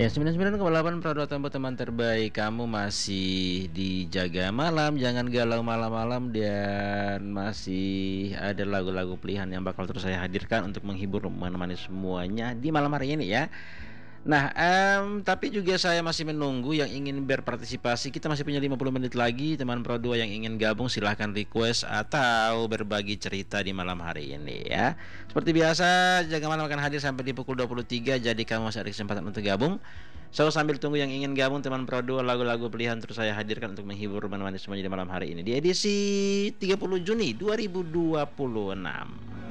Ya, 99,8 Pradot Tempo teman terbaik. Kamu masih dijaga malam, jangan galau malam-malam, dan masih ada lagu-lagu pilihan yang bakal terus saya hadirkan untuk menghibur, menemani semuanya di malam hari ini ya. Nah, tapi juga saya masih menunggu yang ingin berpartisipasi. Kita masih punya 50 menit lagi. Teman Pro 2 yang ingin gabung silahkan request atau berbagi cerita di malam hari ini ya. Seperti biasa, Jaga Malam akan hadir sampai di pukul 23. Jadi kamu masih ada kesempatan untuk gabung. So, sambil tunggu yang ingin gabung teman Pro 2, lagu-lagu pilihan terus saya hadirkan untuk menghibur menemani semuanya di malam hari ini di edisi 30 Juni 2026.